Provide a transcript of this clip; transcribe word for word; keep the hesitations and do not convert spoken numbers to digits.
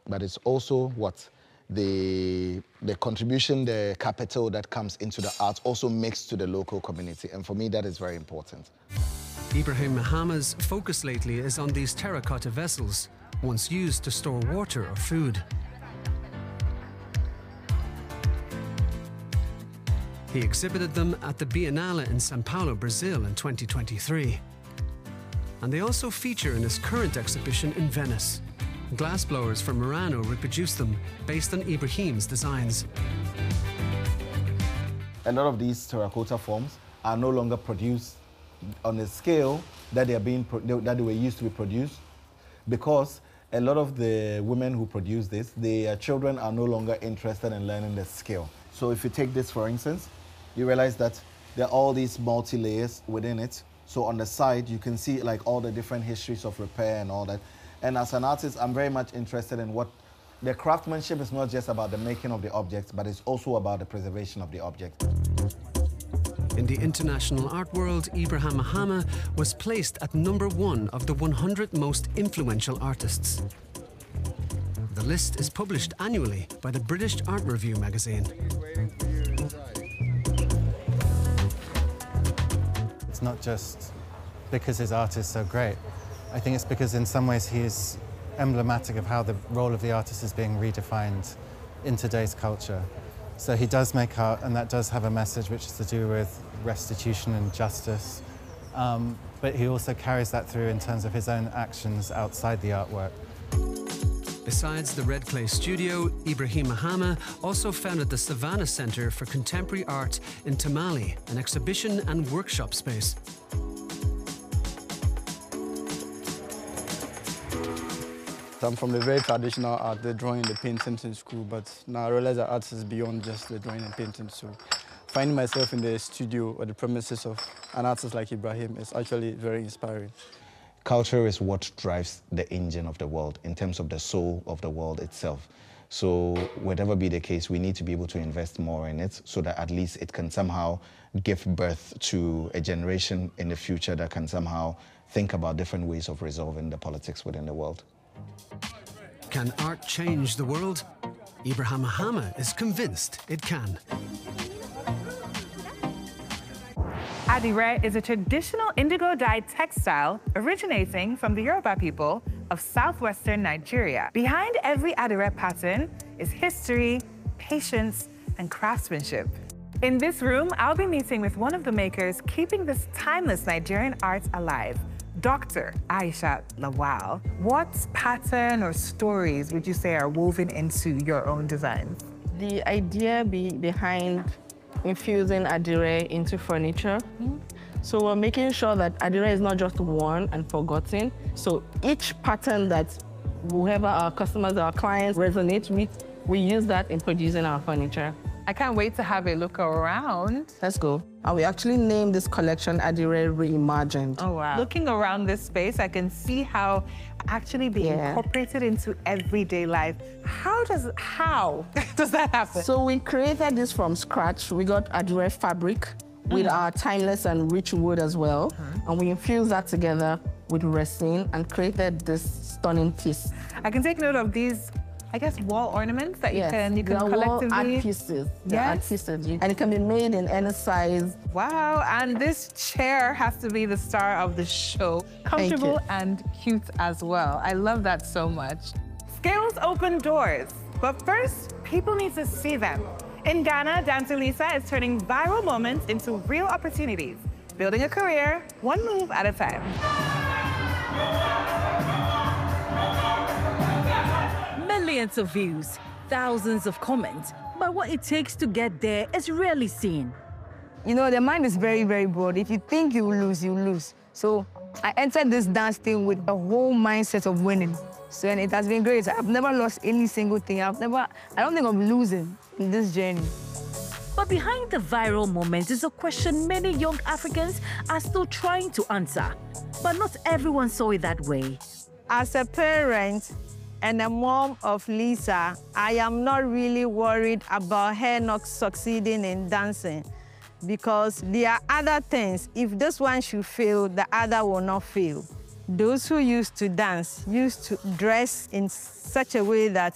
but it's also what? The, the contribution, the capital that comes into the art also makes to the local community. And for me, that is very important. Ibrahim Mahama's focus lately is on these terracotta vessels, once used to store water or food. He exhibited them at the Biennale in São Paulo, Brazil in twenty twenty-three. And they also feature in his current exhibition in Venice. Glassblowers from Murano reproduce them based on Ibrahim's designs. A lot of these terracotta forms are no longer produced on a scale that they are being that they were used to be produced, because a lot of the women who produce this, their children are no longer interested in learning the skill. So if you take this, for instance, you realize that there are all these multi-layers within it. So on the side, you can see like all the different histories of repair and all that. And as an artist, I'm very much interested in what the craftsmanship is, not just about the making of the objects, but it's also about the preservation of the object. In the international art world, Ibrahim Mahama was placed at number one of the one hundred most influential artists. The list is published annually by the British Art Review magazine. It's not just because his art is so great. I think it's because in some ways he is emblematic of how the role of the artist is being redefined in today's culture. So he does make art, and that does have a message which is to do with restitution and justice. Um, but he also carries that through in terms of his own actions outside the artwork. Besides the Red Clay Studio, Ibrahim Mahama also founded the Savannah Center for Contemporary Art in Tamale, an exhibition and workshop space. I'm from the very traditional art, the drawing, the painting in school, but now I realize that art is beyond just the drawing and painting. So finding myself in the studio or the premises of an artist like Ibrahim is actually very inspiring. Culture is what drives the engine of the world in terms of the soul of the world itself. So whatever be the case, we need to be able to invest more in it so that at least it can somehow give birth to a generation in the future that can somehow think about different ways of resolving the politics within the world. Can art change the world? Ibrahim Mahama is convinced it can. Adire is a traditional indigo-dyed textile originating from the Yoruba people of southwestern Nigeria. Behind every Adire pattern is history, patience, and craftsmanship. In this room, I'll be meeting with one of the makers keeping this timeless Nigerian art alive, Doctor Aisha Lawal. What pattern or stories would you say are woven into your own designs? The idea be behind infusing Adire into furniture. Mm-hmm. So we're making sure that Adire is not just worn and forgotten. So each pattern that whoever our customers, our clients resonate with, we use that in producing our furniture. I can't wait to have a look around. Let's go. And we actually named this collection Adire Reimagined. Oh, wow. Looking around this space, I can see how actually being yeah. incorporated into everyday life. How does, how does that happen? So we created this from scratch. We got Adire fabric mm. with our timeless and rich wood as well. Mm. And we infused that together with resin and created this stunning piece. I can take note of these, I guess, wall ornaments that yes. you can, you can They're collectively... wall art pieces. Yes. Art pieces. And it can be made in any size. Wow, and this chair has to be the star of the show. Comfortable and cute as well. I love that so much. Skills open doors, but first, people need to see them. In Ghana, Dantalisa is turning viral moments into real opportunities, building a career one move at a time. Millions of views, thousands of comments, but what it takes to get there is rarely seen. You know, the mind is very, very broad. If you think you lose, you lose. So I entered this dance thing with a whole mindset of winning. So and it has been great. I've never lost any single thing. I've never, I don't think I'm losing in this journey. But behind the viral moment is a question many young Africans are still trying to answer. But not everyone saw it that way. As a parent and a mom of Lisa, I am not really worried about her not succeeding in dancing, because there are other things. If this one should fail, the other will not fail. Those who used to dance used to dress in such a way that